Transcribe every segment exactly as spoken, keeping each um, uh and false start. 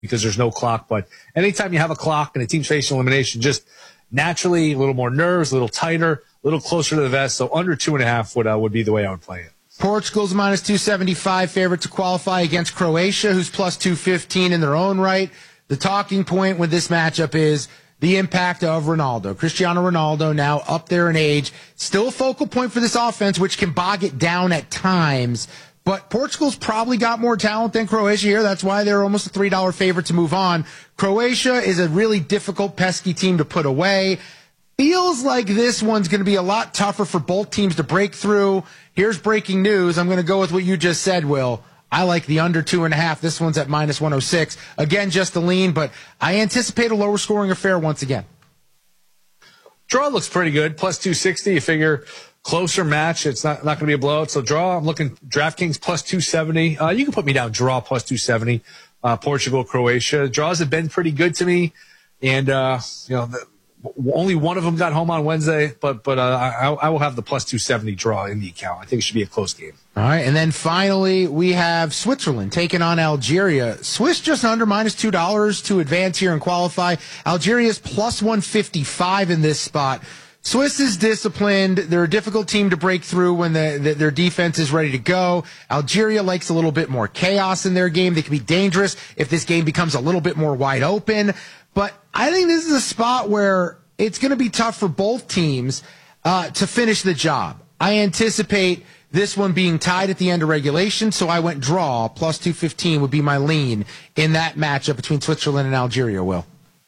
because there's no clock. But anytime you have a clock and a team's facing elimination, just naturally a little more nerves, a little tighter, a little closer to the vest. So under two and a half would uh, would be the way I would play it. Portugal's minus two seventy-five favorite to qualify against Croatia, who's plus two fifteen in their own right. The talking point with this matchup is the impact of Ronaldo. Cristiano Ronaldo, now up there in age, still a focal point for this offense, which can bog it down at times. But Portugal's probably got more talent than Croatia here. That's why they're almost a three dollar favorite to move on. Croatia is a really difficult, pesky team to put away. Feels like this one's going to be a lot tougher for both teams to break through. Here's breaking news. I'm going to go with what you just said, Will. I like the under two and a half. This one's at minus one oh six. Again, just a lean, but I anticipate a lower scoring affair once again. Draw looks pretty good. Plus two sixty. You figure closer match. It's not, not going to be a blowout. So draw, I'm looking DraftKings plus two seventy. Uh, you can put me down draw plus two seventy. Uh, Portugal, Croatia. Draws have been pretty good to me. And, uh, you know, the, only one of them got home on Wednesday, but but uh, I, I will have the plus two seventy draw in the account. I think it should be a close game. All right, and then finally we have Switzerland taking on Algeria. Swiss just under minus two dollars to advance here and qualify. Algeria's plus one fifty-five in this spot. Swiss is disciplined. They're a difficult team to break through when the, the, their defense is ready to go. Algeria likes a little bit more chaos in their game. They can be dangerous if this game becomes a little bit more wide open. But I think this is a spot where it's going to be tough for both teams uh, to finish the job. I anticipate this one being tied at the end of regulation, so I went draw. Plus two fifteen would be my lean in that matchup between Switzerland and Algeria, Will.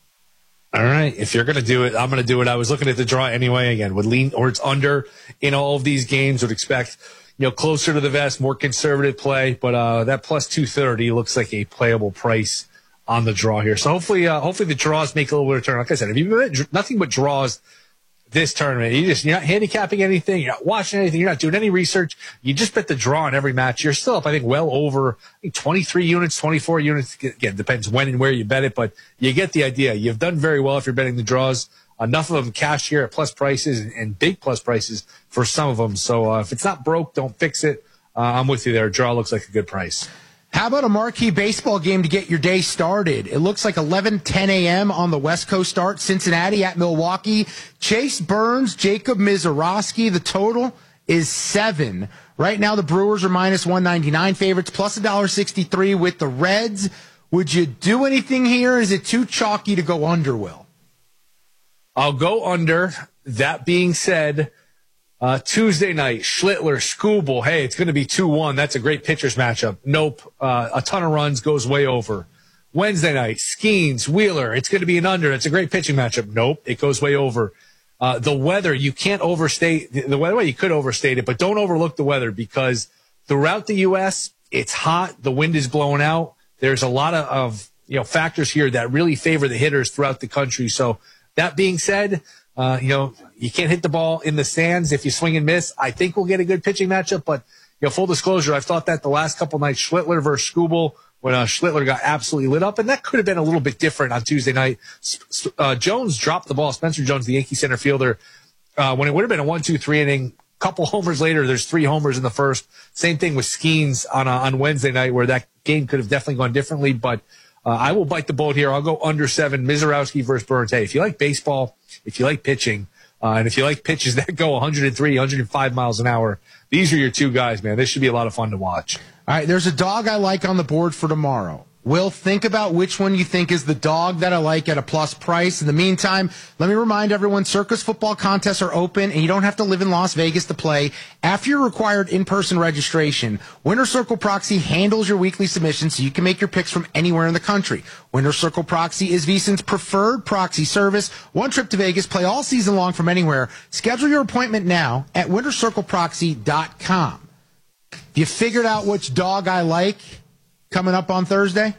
All right. If you're going to do it, I'm going to do it. I was looking at the draw anyway. Again, would lean or it's under in all of these games. Would expect, you know, closer to the vest, more conservative play. But uh, that plus two thirty looks like a playable price on the draw here. So hopefully, uh, hopefully the draws make a little bit of turn. Like I said, if you've been nothing but draws this tournament, you just, you're not handicapping anything, you're not watching anything, you're not doing any research. You just bet the draw in every match. You're still up, I think, well over I think twenty-three units, twenty-four units. Again, depends when and where you bet it, but you get the idea. You've done very well if you're betting the draws. Enough of them cash here at plus prices and, and big plus prices for some of them. So uh, if it's not broke, don't fix it. Uh, I'm with you there. Draw looks like a good price. How about a marquee baseball game to get your day started? It looks like eleven ten a.m. on the West Coast start. Cincinnati at Milwaukee. Chase Burns, Jacob Mizorowski. The total is seven. Right now, the Brewers are minus one ninety-nine favorites, plus one dollar sixty-three with the Reds. Would you do anything here? Is it too chalky to go under, Will? I'll go under. That being said, Uh, Tuesday night, Schlittler, Skubal. Hey, it's going to be two one. That's a great pitchers matchup. Nope. Uh, a ton of runs goes way over. Wednesday night, Skeens, Wheeler. It's going to be an under. It's a great pitching matchup. Nope. It goes way over. Uh, the weather, you can't overstate the weather. Well, you could overstate it, but don't overlook the weather because throughout the U S, it's hot. The wind is blowing out. There's a lot of, of you know, factors here that really favor the hitters throughout the country. So that being said, Uh, you know, you can't hit the ball in the stands if you swing and miss. I think we'll get a good pitching matchup, but, you know, full disclosure, I've thought that the last couple nights, Schlittler versus Skubal, when uh, Schlittler got absolutely lit up, and that could have been a little bit different on Tuesday night. Uh, Jones dropped the ball. Spencer Jones, the Yankee center fielder, uh, when it would have been a one, two, three inning, couple homers later, there's three homers in the first. Same thing with Skeens on, uh, on Wednesday night where that game could have definitely gone differently, but Uh, I will bite the bullet here. I'll go under seven. Mizorowski versus Burns. Hey, if you like baseball, if you like pitching, uh, and if you like pitches that go one oh three, one oh five miles an hour, these are your two guys, man. This should be a lot of fun to watch. All right, there's a dog I like on the board for tomorrow. Will, think about which one you think is the dog that I like at a plus price. In the meantime, let me remind everyone, Circus football contests are open, and you don't have to live in Las Vegas to play. After your required in-person registration, Winner Circle Proxy handles your weekly submissions so you can make your picks from anywhere in the country. Winner Circle Proxy is VSiN's preferred proxy service. One trip to Vegas, play all season long from anywhere. Schedule your appointment now at winner circle proxy dot com. You figured out which dog I like coming up on Thursday?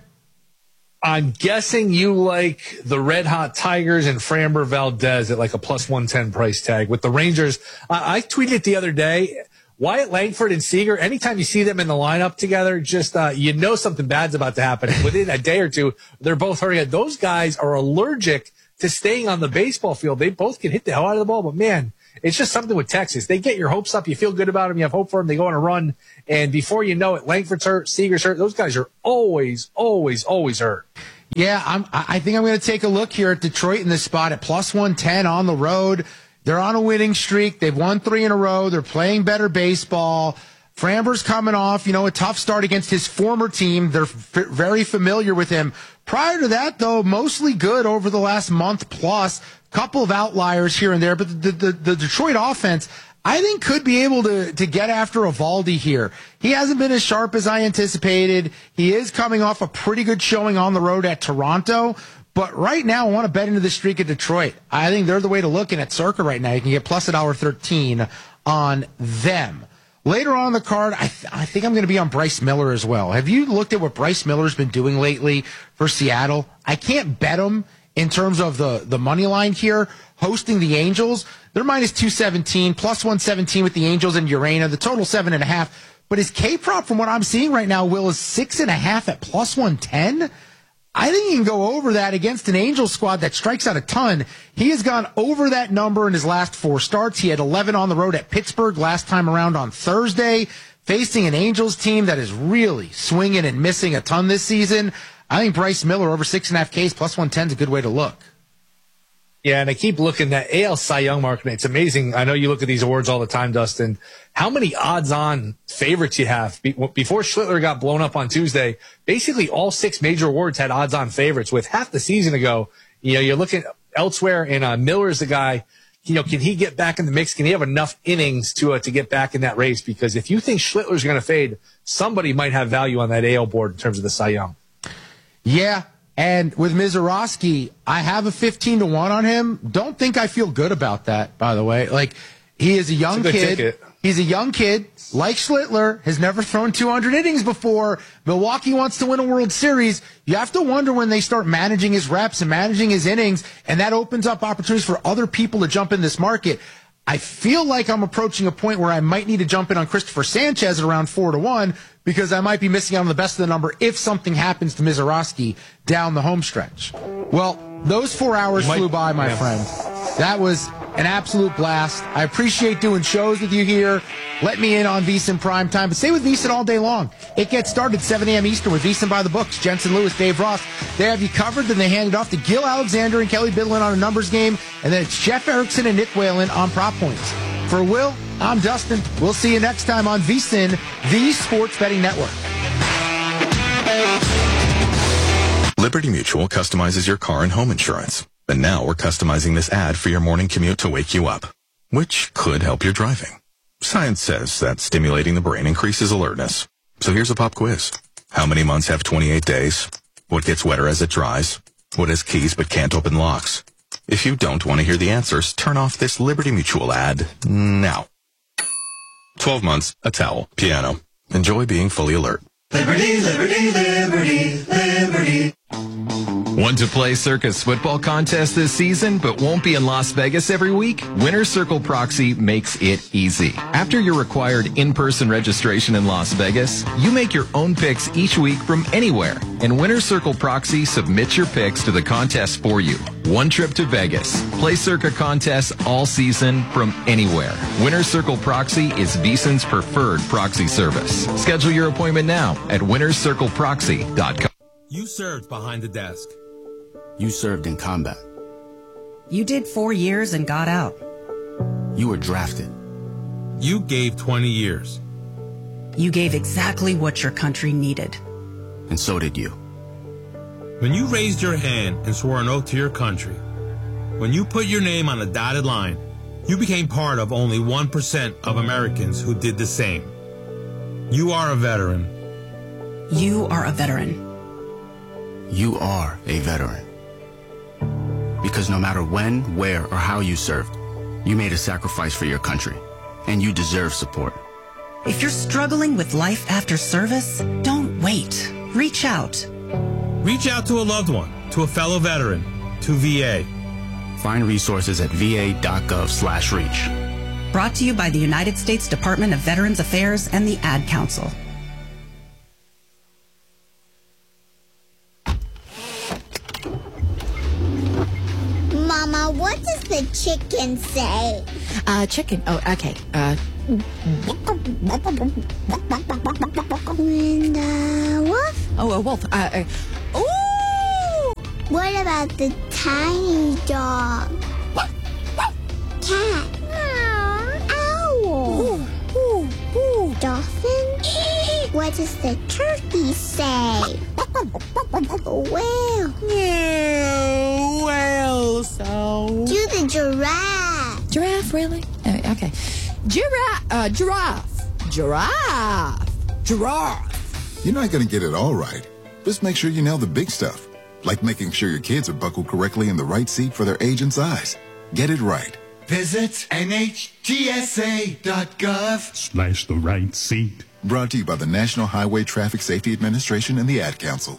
I'm guessing you like the Red Hot Tigers and Framber Valdez at like a plus one ten price tag. With the Rangers, I, I tweeted it the other day. Wyatt Langford and Seager, anytime you see them in the lineup together, just uh, you know something bad's about to happen. Within a day or two, they're both hurting. Those guys are allergic to staying on the baseball field. They both can hit the hell out of the ball, but man, it's just something with Texas. They get your hopes up. You feel good about them. You have hope for them. They go on a run. And before you know it, Langford's hurt, Seager's hurt. Those guys are always, always, always hurt. Yeah, I'm, I think I'm going to take a look here at Detroit in this spot at plus one ten on the road. They're on a winning streak. They've won three in a row. They're playing better baseball. Framber's coming off, you know, a tough start against his former team. They're f- very familiar with him. Prior to that, though, mostly good over the last month plus. Couple of outliers here and there, but the, the, the Detroit offense, I think, could be able to, to get after Eovaldi here. He hasn't been as sharp as I anticipated. He is coming off a pretty good showing on the road at Toronto. But right now, I want to bet into the streak of Detroit. I think they're the way to look in at Circa right now. You can get plus one thirteen on them. Later on in the card, I, th- I think I'm going to be on Bryce Miller as well. Have you looked at what Bryce Miller's been doing lately for Seattle? I can't bet him in terms of the, the money line here. Hosting the Angels, they're minus two seventeen, plus one seventeen with the Angels and Urena. The total seven and a half. But his K-prop, from what I'm seeing right now, Will, is six and a half at plus one ten. I think he can go over that against an Angels squad that strikes out a ton. He has gone over that number in his last four starts. He had eleven on the road at Pittsburgh last time around on Thursday, facing an Angels team that is really swinging and missing a ton this season. I think Bryce Miller over six and a half Ks plus one ten is a good way to look. Yeah, and I keep looking at A L Cy Young market. It's amazing. I know you look at these awards all the time, Dustin. How many odds-on favorites you have? Before Schlittler got blown up on Tuesday, basically all six major awards had odds-on favorites. With half the season ago, you know, you're looking elsewhere, and uh, Miller's the guy. You know, can he get back in the mix? Can he have enough innings to uh, to get back in that race? Because if you think Schlittler's going to fade, somebody might have value on that A L board in terms of the Cy Young. Yeah. And with Mizorowski, I have a fifteen to one on him. Don't think I feel good about that, by the way. Like, he is a young a kid. Ticket. He's a young kid, like Schlittler, has never thrown two hundred innings before. Milwaukee wants to win a World Series. You have to wonder when they start managing his reps and managing his innings, and that opens up opportunities for other people to jump in this market. I feel like I'm approaching a point where I might need to jump in on Christopher Sanchez at around four to one because I might be missing out on the best of the number if something happens to Mizorowski down the home stretch. Well, those four hours might, flew by, my yeah. friend. That was an absolute blast. I appreciate doing shows with you here. Let me in on VSiN Prime Time, but stay with VSiN all day long. It gets started seven a.m. Eastern with VSiN by the books. Jensen Lewis, Dave Ross. They have you covered. Then they hand it off to Gil Alexander and Kelly Bidlin on a numbers game. And then it's Jeff Erickson and Nick Whalen on prop points. For Will, I'm Dustin. We'll see you next time on VSiN, the Sports Betting Network. Liberty Mutual customizes your car and home insurance. And now we're customizing this ad for your morning commute to wake you up, which could help your driving. Science says that stimulating the brain increases alertness. So here's a pop quiz. How many months have twenty-eight days? What gets wetter as it dries? What has keys but can't open locks? If you don't want to hear the answers, turn off this Liberty Mutual ad now. twelve months, a towel, piano. Enjoy being fully alert. Liberty, liberty, liberty, liberty. Want to play Circus football contest this season but won't be in Las Vegas every week? Winner's Circle Proxy makes it easy. After your required in-person registration in Las Vegas, you make your own picks each week from anywhere, and Winner's Circle Proxy submits your picks to the contest for you. One trip to Vegas. Play Circa contests all season from anywhere. Winner's Circle Proxy is VSiN's preferred proxy service. Schedule your appointment now at winners circle proxy dot com. You served behind the desk. You served in combat. You did four years and got out. You were drafted. You gave twenty years. You gave exactly what your country needed. And so did you. When you raised your hand and swore an oath to your country, when you put your name on a dotted line, you became part of only one percent of Americans who did the same. You are a veteran. You are a veteran. You are a veteran. Because no matter when, where, or how you served, you made a sacrifice for your country, and you deserve support. If you're struggling with life after service, don't wait. Reach out. Reach out to a loved one, to a fellow veteran, to V A. Find resources at va.gov slash reach. Brought to you by the United States Department of Veterans Affairs and the Ad Council. Mama, what does the chicken say? Uh, chicken. Oh, okay. Uh, And, uh, wolf? oh, a wolf. Uh, uh, ooh! What about the tiny dog? Cat. Owl. Ooh, ooh, ooh. Dolphin. What does the turkey say? Whale. Yeah, whale sound. Do the giraffe. Giraffe, really? Uh, okay. Giraffe. Uh, giraffe. Giraffe. Giraffe. You're not going to get it all right. Just make sure you nail the big stuff, like making sure your kids are buckled correctly in the right seat for their age and size. Get it right. Visit N H T S A dot gov slash the right seat. Brought to you by the National Highway Traffic Safety Administration and the Ad Council.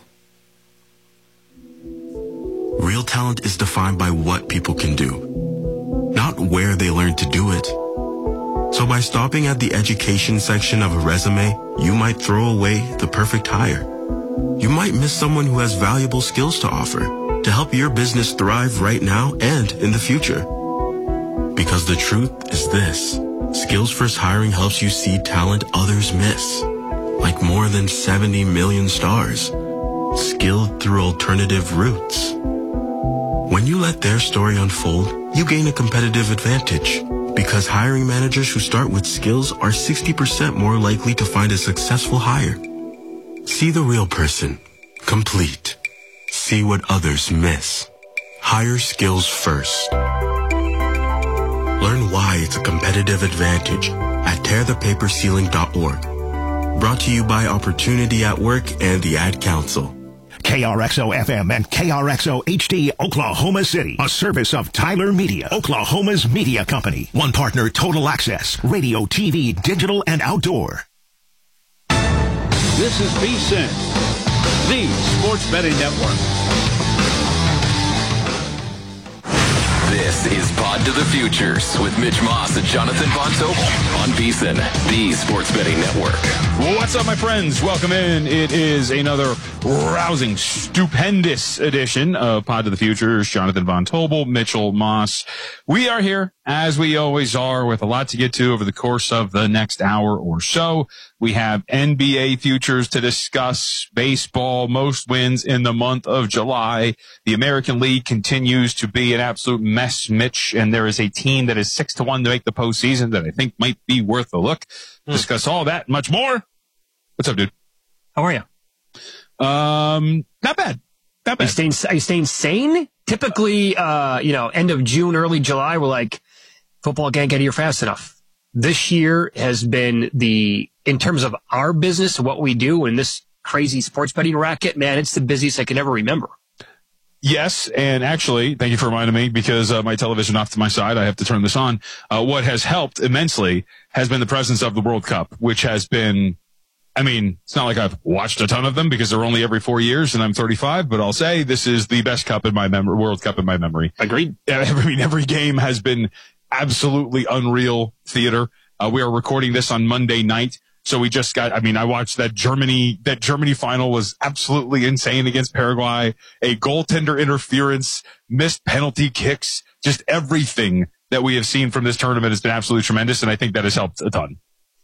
Real talent is defined by what people can do, not where they learn to do it. So by stopping at the education section of a resume, you might throw away the perfect hire. You might miss someone who has valuable skills to offer to help your business thrive right now and in the future. Because the truth is this. Skills First Hiring helps you see talent others miss. Like more than seventy million stars. Skilled through alternative routes. When you let their story unfold, you gain a competitive advantage. Because hiring managers who start with skills are sixty percent more likely to find a successful hire. See the real person. Complete. See what others miss. Hire skills first. Learn why it's a competitive advantage at tear the paper ceiling dot org. Brought to you by Opportunity at Work and the Ad Council. K R X O F M and K R X O H D Oklahoma City, a service of Tyler Media, Oklahoma's media company. One partner, Total Access, radio, T V, digital, and outdoor. This is V S I N, the Sports Betting Network. This is Pod to the Futures with Mitch Moss and Jonathan Von Tobel on V S I N, the Sports Betting Network. Well, what's up, my friends? Welcome in. It is another rousing, stupendous edition of Pod to the Futures. Jonathan Von Tobel, Mitchell Moss. We are here, as we always are, with a lot to get to over the course of the next hour or so. We have N B A futures to discuss, baseball, most wins in the month of July. The American League continues to be an absolute mess, Mitch, and there is a team that is six to one to make the postseason that I think might be worth a look. Hmm. Discuss all that and much more. What's up, dude? How are you? Um, not bad. Not bad. Are you staying, are you staying sane? Typically, uh, you know, end of June, early July, we're like, football can't get here fast enough. This year has been the, in terms of our business, what we do in this crazy sports betting racket, man, it's the busiest I can ever remember. Yes, and actually, thank you for reminding me, because uh, my television off to my side, I have to turn this on. Uh, what has helped immensely has been the presence of the World Cup, which has been, I mean, it's not like I've watched a ton of them because they're only every four years and I'm thirty-five, but I'll say this is the best cup in my memory, World Cup in my memory. Agreed. I mean, every game has been absolutely unreal theater. Uh, we are recording this on Monday night. So we just got, I mean, I watched that Germany, that Germany final was absolutely insane against Paraguay. A goaltender interference, missed penalty kicks, just everything that we have seen from this tournament has been absolutely tremendous. And I think that has helped a ton.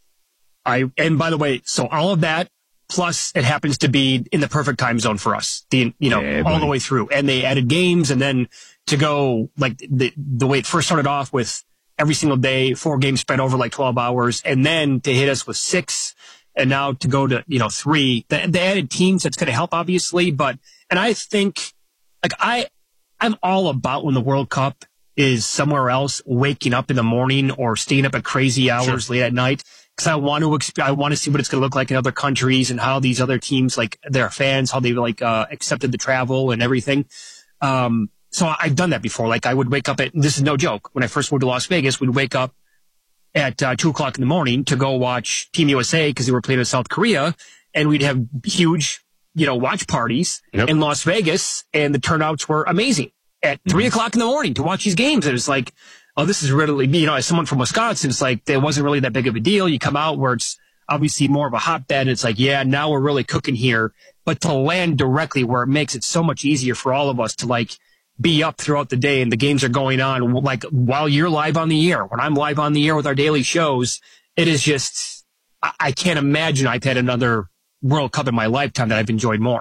I, and by the way, so all of that, plus it happens to be in the perfect time zone for us, the, you know, yeah, all the way through. And they added games, and then to go like the, the way it first started off with every single day, four games spread over like twelve hours, and then to hit us with six, and now to go to, you know, three. The, the added teams, that's going to help, obviously. But, and I think, like, I, I'm all about when the World Cup is somewhere else, waking up in the morning or staying up at crazy hours sure. late at night. Because I want to, exp- I want to see what it's going to look like in other countries and how these other teams, like their fans, how they like uh, accepted the travel and everything. Um, so I've done that before. Like I would wake up at, this is no joke. When I first moved to Las Vegas, we'd wake up at uh, two o'clock in the morning to go watch Team U S A because they were playing in South Korea, and we'd have huge, you know, watch parties yep. in Las Vegas, and the turnouts were amazing at mm-hmm. three o'clock in the morning to watch these games. And it was like, oh, this is really, you know, as someone from Wisconsin, it's like, there wasn't really that big of a deal. You come out where it's obviously more of a hotbed. It's like, yeah, now we're really cooking here. But to land directly where it makes it so much easier for all of us to like be up throughout the day and the games are going on, like while you're live on the air, when I'm live on the air with our daily shows, it is just, I, I can't imagine I've had another World Cup in my lifetime that I've enjoyed more.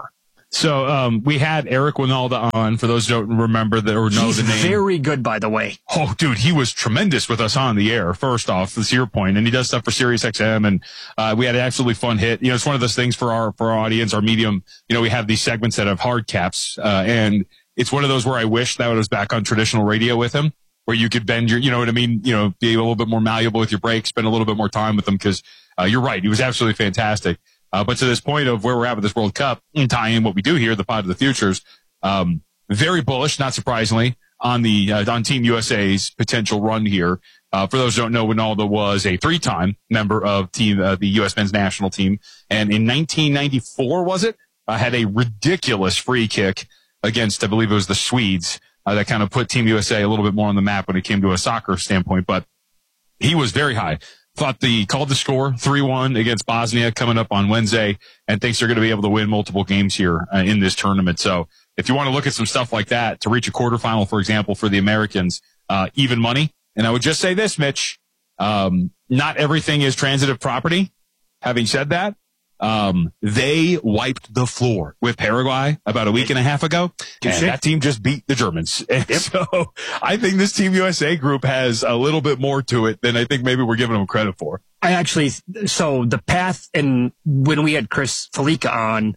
So um, we had Eric Winalda on, for those who don't remember that or know He's the name. very good, by the way. Oh, dude, he was tremendous with us on the air, first off, this your point. And he does stuff for Sirius X M, and uh, we had an absolutely fun hit. You know, it's one of those things for our for our audience, our medium. You know, we have these segments that have hard caps, uh, and it's one of those where I wish that I was back on traditional radio with him, where you could bend your, you know what I mean? You know, be a little bit more malleable with your breaks, spend a little bit more time with them, because uh, you're right. He was absolutely fantastic. Uh, but to this point of where we're at with this World Cup, and tying in what we do here, the Pod of the Futures, um, very bullish, not surprisingly, on the uh, on Team U S A's potential run here. Uh, for those who don't know, Winalda was a three-time member of team uh, the U S men's national team, and in nineteen ninety-four, was it, uh, had a ridiculous free kick against, I believe it was the Swedes, uh, that kind of put Team U S A a little bit more on the map when it came to a soccer standpoint. But he was very high. Thought the called the score three one against Bosnia coming up on Wednesday, and thinks they're going to be able to win multiple games here uh, in this tournament. So if you want to look at some stuff like that to reach a quarterfinal, for example, for the Americans, uh, even money. And I would just say this, Mitch, um, not everything is transitive property. Having said that, um, they wiped the floor with Paraguay about a week and a half ago, and that team just beat the Germans. And yep. So I think this Team U S A group has a little bit more to it than I think maybe we're giving them credit for. I actually, so the path, and when we had Chris Felica on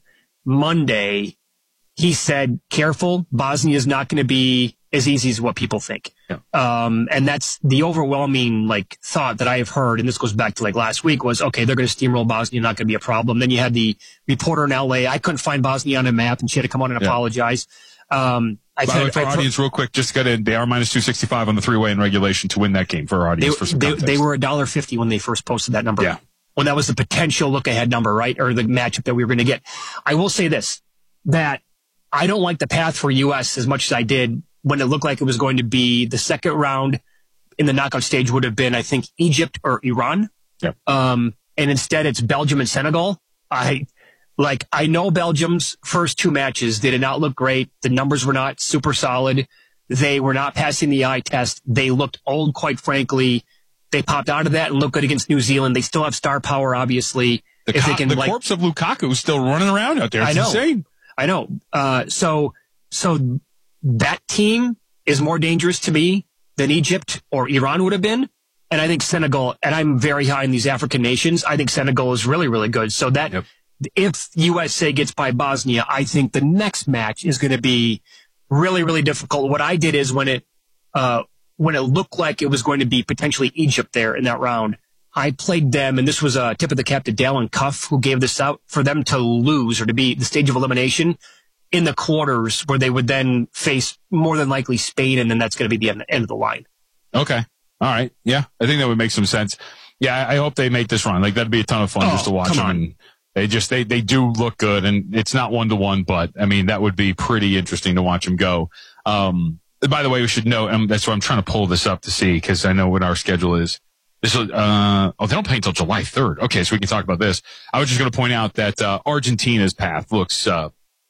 Monday, he said, careful, Bosnia is not going to be as easy as what people think. Yeah. Um, and that's the overwhelming, like, thought that I have heard, and this goes back to, like, last week, was, okay, they're going to steamroll Bosnia, not going to be a problem. Then you had the reporter in L A. I couldn't find Bosnia on a map, and she had to come on and yeah. apologize. Um, I By the way, for our audience, real quick, just got in, they are minus two sixty-five on the three-way in regulation to win that game for our audience. They, for some they, context. they were one dollar fifty when they first posted that number. Yeah. When that was the potential look-ahead number, right? Or the matchup that we were going to get. I will say this, that I don't like the path for U S as much as I did when it looked like it was going to be the second round in the knockout stage would have been, I think, Egypt or Iran. Yep. Um, and instead it's Belgium and Senegal. I, like, I know Belgium's first two matches, they did not look great. The numbers were not super solid. They were not passing the eye test. They looked old, quite frankly. They popped out of that and looked good against New Zealand. They still have star power, obviously. The, if co- they can, the like, corpse of Lukaku is still running around out there. It's I know. insane. I know. Uh, so, so that team is more dangerous to me than Egypt or Iran would have been. And I think Senegal, and I'm very high in these African nations, I think Senegal is really, really good. So that yep. if U S A gets by Bosnia, I think the next match is going to be really, really difficult. What I did is when it, uh, when it looked like it was going to be potentially Egypt there in that round, I played them, and this was a tip of the cap to Dallin Cuff, who gave this out, for them to lose or to be the stage of elimination in the quarters, where they would then face more than likely Spain, and then that's going to be the end, end of the line. Okay. All right. Yeah. I think that would make some sense. Yeah. I hope they make this run. Like, that'd be a ton of fun oh, just to watch them. On. And they just, they, they do look good, and it's not one to one, but I mean, that would be pretty interesting to watch them go. Um, by the way, we should know, and that's why I'm trying to pull this up to see, because I know what our schedule is. This is, uh, oh, they don't play until July third. Okay, so we can talk about this. I was just going to point out that uh, Argentina's path looks uh,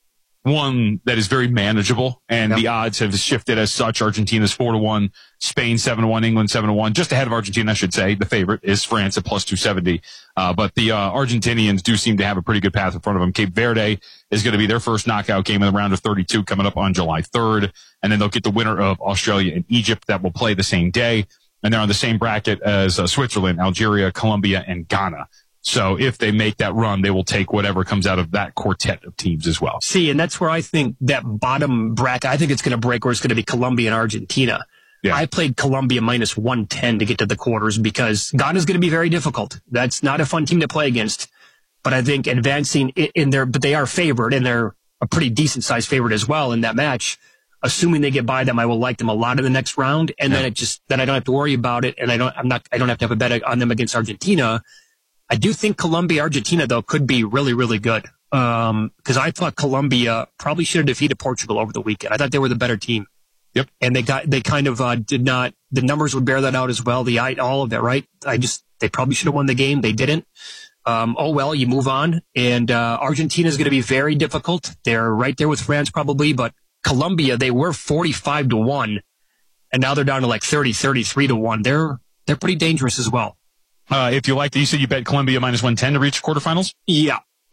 one that is very manageable, and yep. the odds have shifted as such. Argentina's four to one, Spain seven to one, England seven to one. Just ahead of Argentina, I should say. The favorite is France at plus two seventy. Uh, but the uh, Argentinians do seem to have a pretty good path in front of them. Cape Verde is going to be their first knockout game in the round of thirty-two coming up on July third, and then they'll get the winner of Australia and Egypt that will play the same day. And they're on the same bracket as uh, Switzerland, Algeria, Colombia, and Ghana. So if they make that run, they will take whatever comes out of that quartet of teams as well. See, and that's where I think that bottom bracket, I think it's going to break where it's going to be Colombia and Argentina. Yeah. I played Colombia minus one ten to get to the quarters because Ghana's going to be very difficult. That's not a fun team to play against. But I think advancing in there, but they are favored, and they're a pretty decent sized favorite as well in that match. Assuming they get by them, I will like them a lot in the next round, and yeah. then it just then I don't have to worry about it, and I don't I'm not I don't have to have a bet on them against Argentina. I do think Colombia Argentina though could be really really good um, because I thought Colombia probably should have defeated Portugal over the weekend. I thought they were the better team. Yep, and they got they kind of uh, did not. The numbers would bear that out as well. The all of that, right? I just they probably should have won the game. They didn't. Um, oh well, you move on, and uh, Argentina is going to be very difficult. They're right there with France probably, but Colombia, they were forty-five to one, and now they're down to like thirty, thirty-three to one. They're, they're pretty dangerous as well. Uh, if you like, you said you bet Colombia minus one ten to reach quarterfinals? Yeah.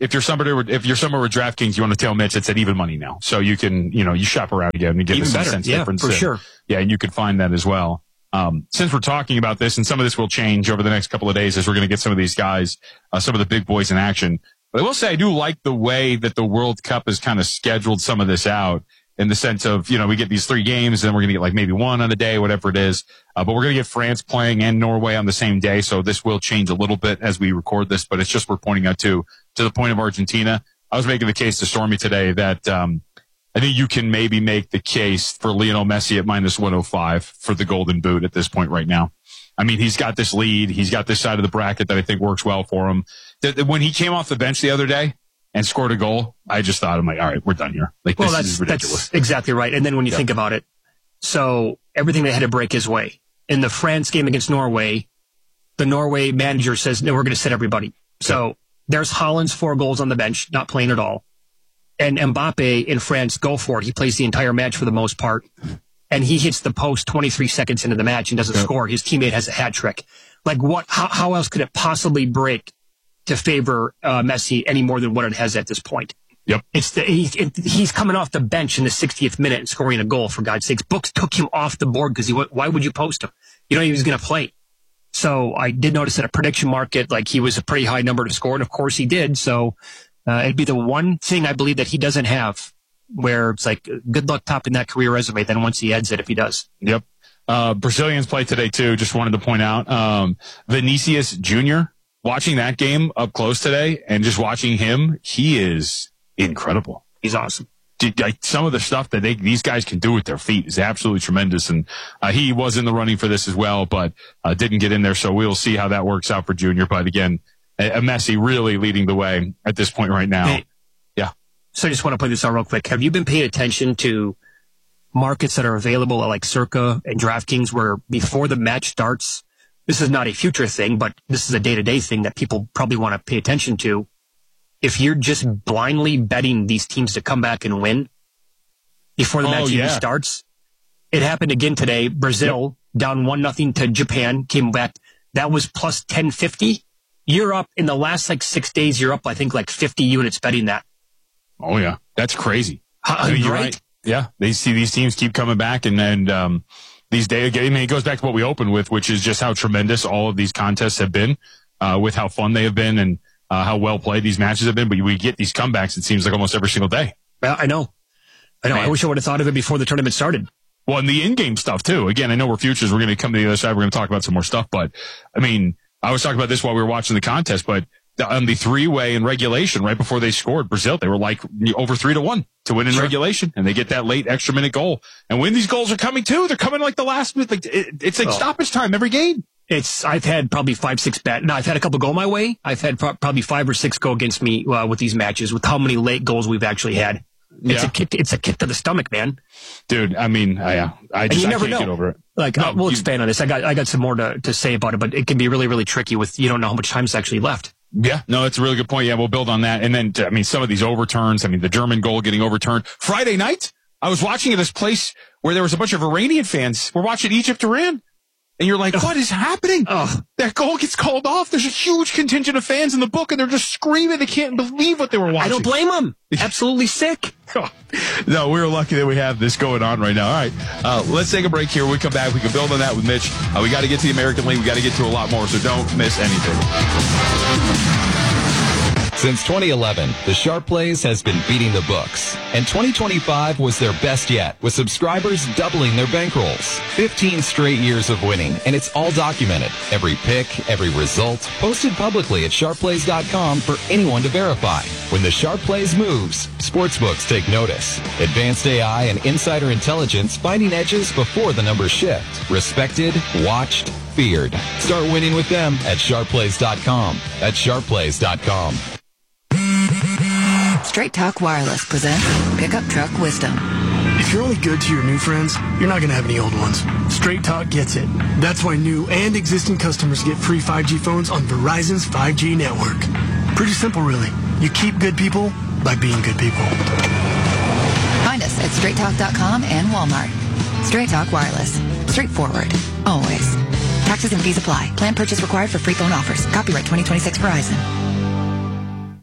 if you're somebody, if you're somewhere with DraftKings, you want to tell Mitch it's at even money now. So you can, you know, you shop around again and get Even a better. sense Yeah, difference. for in- sure. Yeah, and you can find that as well. Um, since we're talking about this, and some of this will change over the next couple of days as we're going to get some of these guys, uh, some of the big boys in action. But I will say I do like the way that the World Cup has kind of scheduled some of this out in the sense of, you know, we get these three games and then we're going to get like maybe one on a day, whatever it is. Uh, but we're going to get France playing and Norway on the same day. So this will change a little bit as we record this, but it's just worth pointing out too, to the point of Argentina. I was making the case to Stormy today that, um, I think you can maybe make the case for Lionel Messi at minus one oh five for the Golden Boot at this point right now. I mean, he's got this lead. He's got this side of the bracket that I think works well for him. The, the, when he came off the bench the other day and scored a goal, I just thought, I'm like, all right, we're done here. Like, Well, this that's, is ridiculous. that's exactly right. And then when you Yep. think about it, so everything they had to break his way. In the France game against Norway, the Norway manager says, no, we're going to sit everybody. So yep. there's Holland's four goals on the bench, not playing at all. And Mbappe in France, go for it. He plays the entire match for the most part. And he hits the post twenty-three seconds into the match and doesn't yep. score. His teammate has a hat trick. Like what, how, how else could it possibly break to favor uh, Messi any more than what it has at this point? Yep. It's the, he, it, he's coming off the bench in the sixtieth minute and scoring a goal, for God's sakes. Books took him off the board because he went, why would you post him? You know, he was going to play. So I did notice that a prediction market, like he was a pretty high number to score. And of course he did. So uh, it'd be the one thing I believe that he doesn't have where it's like, good luck topping that career resume. Then once he adds it, if he does. Yep. Uh, Brazilians play today too. Just wanted to point out, um, Vinicius Junior, watching that game up close today and just watching him, he is incredible. He's awesome. Dude, like, some of the stuff that they, these guys can do with their feet is absolutely tremendous. And, uh, he was in the running for this as well, but, uh, didn't get in there. So we'll see how that works out for Junior. But again, a, a Messi really leading the way at this point right now. Hey, yeah. So I just want to put this out real quick. Have you been paying attention to markets that are available at like Circa and DraftKings where before the match starts, this is not a future thing, but this is a day-to-day thing that people probably want to pay attention to. If you're just blindly betting these teams to come back and win before the Oh, match even yeah. starts, it happened again today. Brazil down one nothing to Japan, came back. That was plus ten fifty. You're up in the last like six days. You're up, I think, like fifty units betting that. Oh yeah. That's crazy. Uh, I mean, you're right? right. Yeah. They see these teams keep coming back and, and, um, these days, I mean, it goes back to what we opened with, which is just how tremendous all of these contests have been, uh, with how fun they have been and, uh, how well played these matches have been. But we get these comebacks, it seems like almost every single day. Well, I know. I know. Man. I wish I would have thought of it before the tournament started. Well, and the in-game stuff too. Again, I know we're futures. We're going to come to the other side. We're going to talk about some more stuff. But I mean, I was talking about this while we were watching the contest, but the, on the three-way in regulation, right before they scored, Brazil, they were like over three to one to win in Sure. regulation. And they get that late extra minute goal. And when these goals are coming too, they're coming like the last minute. Like it, it's like Oh. stoppage time every game. It's, I've had probably five, six bet. No, I've had a couple go my way. I've had pro- probably five or six go against me uh, with these matches, with how many late goals we've actually had. It's Yeah. a kick. It's a kick to the stomach, man. Dude, I mean, I, uh, I And just you I never can't know. get over it. Like, No, uh, we'll you- expand on this. I got, I got some more to, to say about it, but it can be really, really tricky with, you don't know how much time's actually left. Yeah, no, it's a really good point. Yeah, we'll build on that. And then, I mean, some of these overturns, I mean, the German goal getting overturned. Friday night, I was watching at this place where there was a bunch of Iranian fans. We're watching Egypt-Iran. And you're like, what is happening? Oh. That goal gets called off. There's a huge contingent of fans in the book, and they're just screaming. They can't believe what they were watching. I don't blame them. Absolutely sick. No, we're lucky that we have this going on right now. All right, uh, let's take a break here. When we come back, we can build on that with Mitch. Uh, we got to get to the American League. We got to get to a lot more, so don't miss anything. Since twenty eleven, the Sharp Plays has been beating the books, and twenty twenty-five was their best yet, with subscribers doubling their bankrolls. fifteen straight years of winning, and it's all documented. Every pick, every result, posted publicly at sharp plays dot com for anyone to verify. When the Sharp Plays moves, sportsbooks take notice. Advanced A I and insider intelligence finding edges before the numbers shift. Respected, watched, feared. Start winning with them at sharp plays dot com. That's sharp plays dot com. Straight Talk Wireless presents Pickup Truck Wisdom. If you're only good to your new friends, you're not going to have any old ones. Straight Talk gets it. That's why new and existing customers get free five G phones on Verizon's five G network. Pretty simple, really. You keep good people by being good people. Find us at straight talk dot com and Walmart. Straight Talk Wireless. Straightforward. Always. Taxes and fees apply. Plan purchase required for free phone offers. Copyright twenty twenty-six Verizon.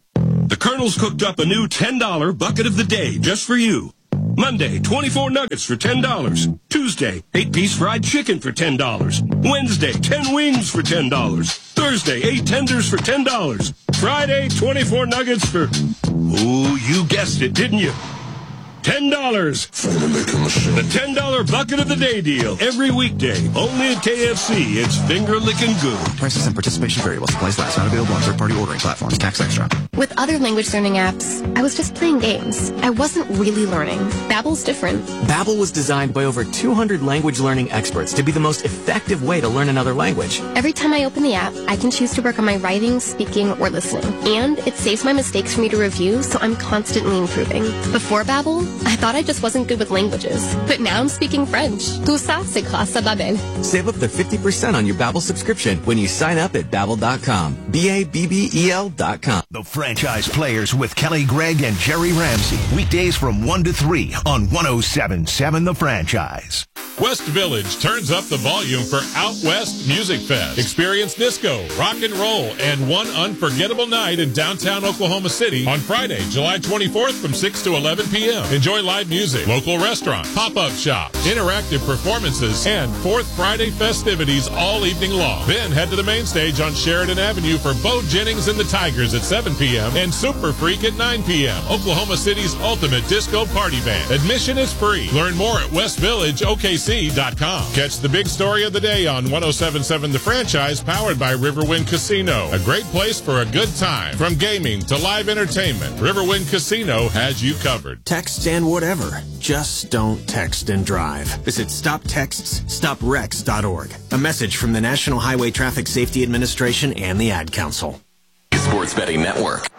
The Colonel's cooked up a new ten dollar bucket of the day just for you. Monday, twenty-four nuggets for ten dollars. Tuesday, eight-piece fried chicken for ten dollars. Wednesday, ten wings for ten dollars. Thursday, eight tenders for ten dollars. Friday, twenty-four nuggets for... Ooh, you guessed it, didn't you? ten dollars. The ten dollar bucket of the day deal. Every weekday. Only at K F C. It's finger-licking good. Prices and participation variable. Supplies last. Not available on third-party ordering platforms. Tax extra. With other language learning apps, I was just playing games. I wasn't really learning. Babbel's different. Babbel was designed by over two hundred language learning experts to be the most effective way to learn another language. Every time I open the app, I can choose to work on my writing, speaking, or listening. And it saves my mistakes for me to review, so I'm constantly improving. Before Babbel, I thought I just wasn't good with languages. But now I'm speaking French. Tout ça, c'est grâce à Babbel. Save up to fifty percent on your Babbel subscription when you sign up at Babbel dot com. B A B B E L dot com. The Franchise Players with Kelly Gregg and Jerry Ramsey. Weekdays from one to three on one oh seven point seven The Franchise. West Village turns up the volume for Out West Music Fest. Experience disco, rock and roll, and one unforgettable night in downtown Oklahoma City on Friday, July twenty-fourth from six to eleven p.m. Enjoy live music, local restaurants, pop-up shops, interactive performances, and Fourth Friday festivities all evening long. Then head to the main stage on Sheridan Avenue for Bo Jennings and the Tigers at seven p.m. and Super Freak at nine p.m. Oklahoma City's ultimate disco party band. Admission is free. Learn more at west village o k c dot com. Catch the big story of the day on one oh seven point seven The Franchise, powered by Riverwind Casino. A great place for a good time. From gaming to live entertainment, Riverwind Casino has you covered. Text and whatever. Just don't text and drive. Visit stop texts stop wrecks dot org. A message from the National Highway Traffic Safety Administration and the Ad Council. Sports Betting Network.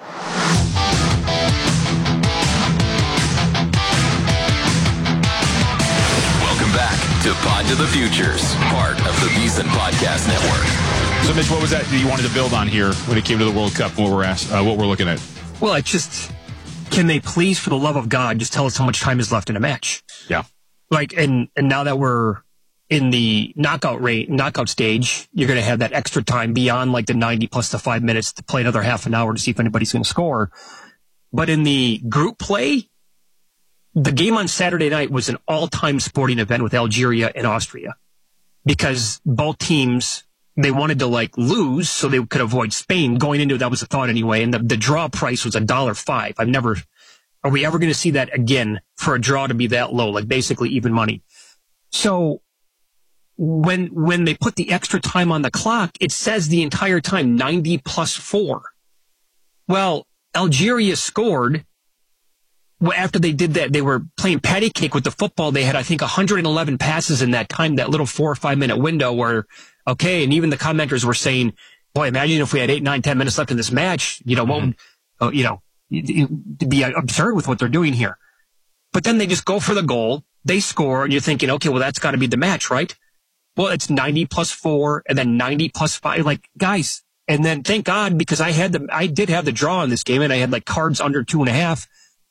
Welcome back to Pod to the Futures, part of the Beeson Podcast Network. So, Mitch, what was that that you wanted to build on here when it came to the World Cup? What we're asked, uh, what we're looking at? Well, it's just, can they please, for the love of God, just tell us how much time is left in a match? Yeah. Like, and and now that we're in the knockout rate, knockout stage, you're going to have that extra time beyond like the ninety plus the five minutes to play another half an hour to see if anybody's going to score. But in the group play, the game on Saturday night was an all-time sporting event with Algeria and Austria, because both teams, they wanted to like lose so they could avoid Spain going into it. That was the thought anyway. And the, the draw price was a dollar five. I've never, are we ever going to see that again for a draw to be that low? Like basically even money. So when, when they put the extra time on the clock, it says the entire time ninety plus four. Well, Algeria scored. Well, after they did that, they were playing patty cake with the football. They had, I think, one hundred eleven passes in that time, that little four or five minute window where, okay, and even the commenters were saying, boy, imagine if we had eight, nine, ten minutes left in this match, you know, mm-hmm. what would, uh, you know, it'd be absurd with what they're doing here. But then they just go for the goal, they score, and you're thinking, okay, well, that's got to be the match, right? Well, it's ninety plus four, and then ninety plus five. Like, guys, and then thank God, because I had the, I did have the draw in this game, and I had like cards under two and a half.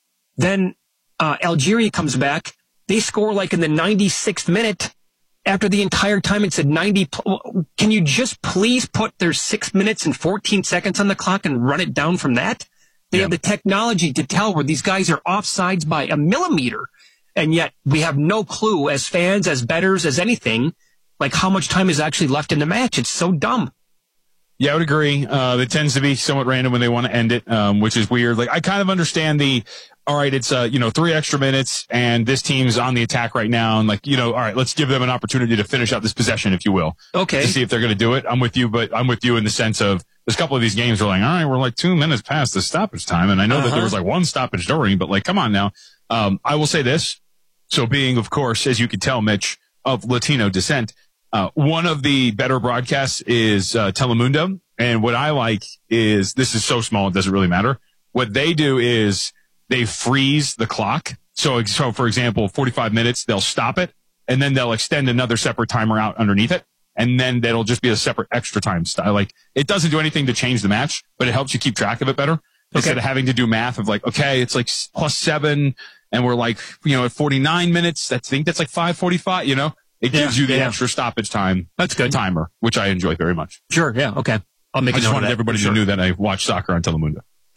Then uh, Algeria comes back. They score like in the ninety-sixth minute. After the entire time it said ninety. Can you just please put their six minutes and fourteen seconds on the clock and run it down from that? They yeah. have the technology to tell where these guys are offsides by a millimeter. And yet we have no clue as fans, as bettors, as anything, like how much time is actually left in the match. It's so dumb. Yeah, I would agree. Uh, it tends to be somewhat random when they want to end it, um, which is weird. Like, I kind of understand the, all right, it's, uh, you know, three extra minutes and this team's on the attack right now. And like, you know, all right, let's give them an opportunity to finish out this possession, if you will. Okay. To see if they're going to do it. I'm with you, but I'm with you in the sense of there's a couple of these games where like, all right, we're like two minutes past the stoppage time. And I know uh-huh. that there was like one stoppage during, but like, come on now. Um, I will say this. So being, of course, as you can tell, Mitch, of Latino descent, uh, one of the better broadcasts is, uh, Telemundo. And what I like is, this is so small, it doesn't really matter. What they do is they freeze the clock. So, so for example, forty-five minutes, they'll stop it, and then they'll extend another separate timer out underneath it. And then that'll just be a separate extra time style. Like, it doesn't do anything to change the match, but it helps you keep track of it better. Okay. Instead of having to do math of like, okay, it's like plus seven, and we're like, you know, at forty-nine minutes, that's, I think that's like five forty-five, you know? It gives yeah, you the yeah. extra stoppage time. That's good. Timer, which I enjoy very much. Sure, yeah, okay. I'll make I a just note wanted of that. everybody sure. to know that I watch soccer on Telemundo.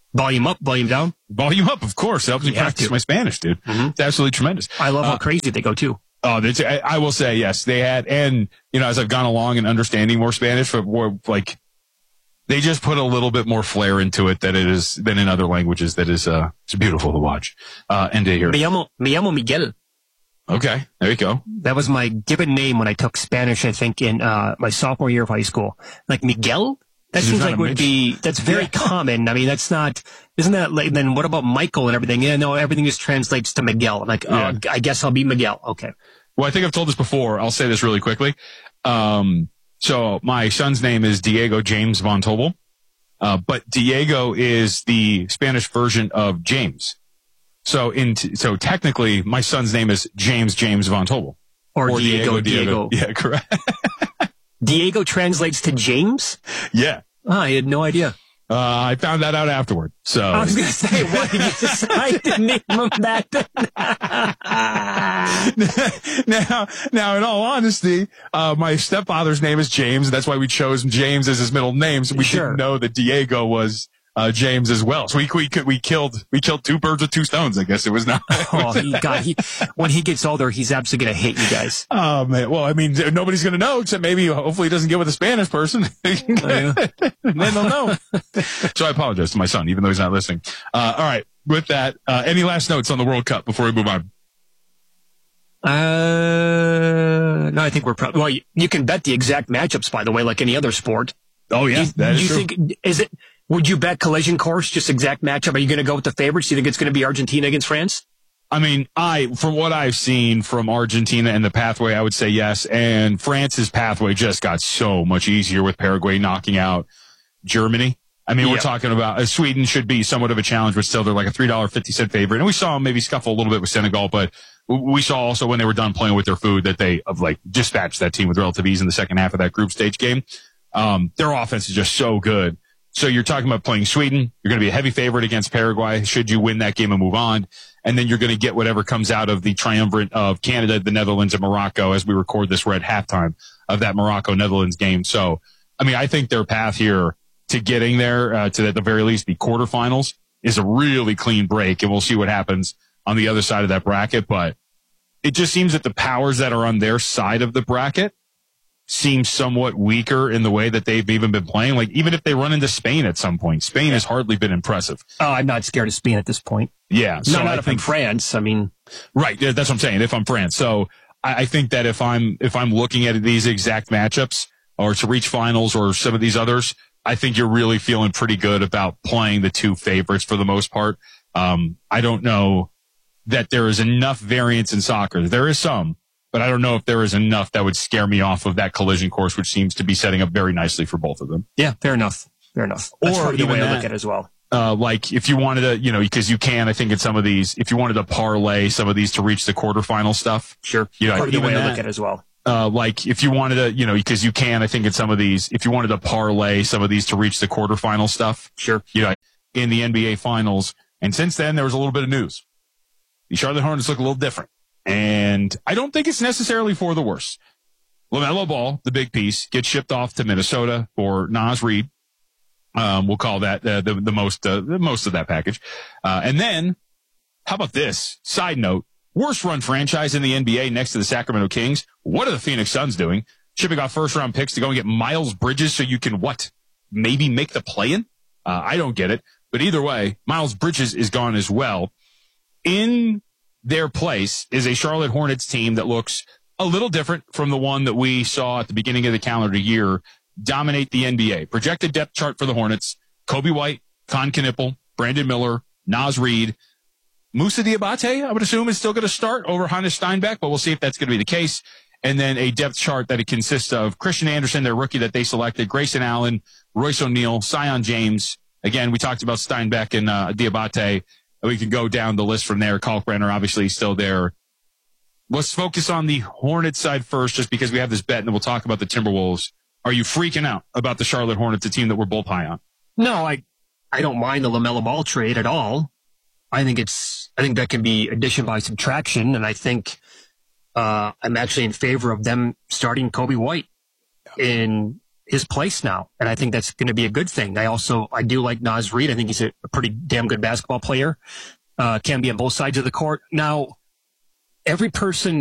Volume up, volume down. Volume up, of course. Helps me You have practice to. my Spanish, dude. Mm-hmm. It's absolutely tremendous. I love how Uh, crazy they go too. Oh, that's, I, I will say, yes, they had, and, you know, as I've gone along and understanding more Spanish, but more like, they just put a little bit more flair into it than it is, than in other languages that is, uh, it's beautiful to watch, uh, and to hear. Me llamo, me llamo Miguel. Okay, there you go. That was my given name when I took Spanish, I think, in uh, my sophomore year of high school. Like Miguel? That Is seems that like a would Mitch? be, that's very Yeah. common. I mean, that's not, isn't that like, then what about Michael and everything? Yeah, no, everything just translates to Miguel. I'm like, Yeah. oh, I guess I'll be Miguel. Okay. Well, I think I've told this before. I'll say this really quickly. Um, so my son's name is Diego James Von Tobel. Uh, but Diego is the Spanish version of James. So in, t- so technically my son's name is James James Von Tobel. Or, Diego, Diego. Yeah, correct. Diego translates to James? Yeah. Oh, I had no idea. Uh, I found that out afterward. So I was going to say, why did you decide to name him that? now, now, in all honesty, uh, my stepfather's name is James. That's why we chose James as his middle name. So we Sure. didn't know that Diego was, uh, James as well. So we, we, we killed, we killed two birds with two stones. I guess it was not. Oh, he got, he, when he gets older, he's absolutely going to hate you guys. Oh man. Well, I mean, nobody's going to know except maybe, hopefully he doesn't get with a Spanish person. Then they'll know. So I apologize to my son, even though he's not listening. Uh, all right. With that, uh, any last notes on the World Cup before we move on? Uh, no, I think we're probably, well, you, you can bet the exact matchups, by the way, like any other sport. Oh, yeah. Do, that do is you true. think, is it, would you bet collision course, just exact matchup? Are you going to go with the favorites? Do you think it's going to be Argentina against France? I mean, I, from what I've seen from Argentina and the pathway, I would say yes. And France's pathway just got so much easier with Paraguay knocking out Germany. I mean, Yeah. we're talking about uh, Sweden should be somewhat of a challenge, but still they're like a three dollars and fifty cent favorite. And we saw them maybe scuffle a little bit with Senegal, but we saw also when they were done playing with their food that they have like dispatched that team with relative ease in the second half of that group stage game. Um, their offense is just so good. So you're talking about playing Sweden. You're going to be a heavy favorite against Paraguay should you win that game and move on. And then you're going to get whatever comes out of the triumvirate of Canada, the Netherlands, and Morocco as we record this. We're at halftime of that Morocco-Netherlands game. So, I mean, I think their path here to getting there, uh, to at the very least the quarterfinals is a really clean break. And we'll see what happens on the other side of that bracket. But it just seems that the powers that are on their side of the bracket seem somewhat weaker in the way that they've even been playing. Like, even if they run into Spain at some point, Spain yeah. has hardly been impressive. Oh, I'm not scared of Spain at this point. Yeah. So not, not if I'm France. I mean, right. Yeah, that's what I'm saying. If I'm France. So I, I think that if I'm, if I'm looking at these exact matchups or to reach finals or some of these others, I think you're really feeling pretty good about playing the two favorites for the most part. Um, I don't know that there is enough variance in soccer. There is some, but I don't know if there is enough that would scare me off of that collision course, which seems to be setting up very nicely for both of them. Yeah, fair enough. Fair enough. That's or probably the way that, I look at it as well. Uh, like if you wanted to, you know, because you can, I think in some of these, if you wanted to parlay some of these to reach the quarterfinal stuff. Sure. You know, probably the way that, I look at it as well. Uh, like if you wanted to, you know, because you can, I think in some of these, if you wanted to parlay some of these to reach the quarterfinal stuff. Sure. You know, in the N B A finals. And since then, there was a little bit of news. The Charlotte Hornets look a little different. And I don't think it's necessarily for the worse. LaMelo Ball, the big piece, gets shipped off to Minnesota for Naz Reid. Um, we'll call that uh, the, the most, uh, the most of that package. Uh, and then how about this side note? Worst run franchise in the N B A next to the Sacramento Kings. What are the Phoenix Suns doing? Shipping off first round picks to go and get Miles Bridges so you can what? Maybe make the play-in? Uh, I don't get it. But either way, Miles Bridges is gone as well. In their place is a Charlotte Hornets team that looks a little different from the one that we saw at the beginning of the calendar year dominate the N B A. Projected depth chart for the Hornets: Kobe White, Con Knippel, Brandon Miller, Naz Reid. Moussa Diabate, I would assume, is still going to start over Hannes Steinbeck, but we'll see if that's going to be the case. And then a depth chart that it consists of Christian Anderson, their rookie that they selected, Grayson Allen, Royce O'Neal, Sion James. Again, we talked about Steinbeck and uh, Diabate. We can go down the list from there. Kalkbrenner, obviously, still there. Let's focus on the Hornets side first, just because we have this bet, and then we'll talk about the Timberwolves. Are you freaking out about the Charlotte Hornets, a team that we're both high on? No, I I don't mind the LaMelo Ball trade at all. I think it's, I think that can be addition by subtraction. And I think, uh, I'm actually in favor of them starting Kobe White in, his place now. And I think that's going to be a good thing. I also, I do like Naz Reid. I think he's a, a pretty damn good basketball player. Uh, can be on both sides of the court. Now, every person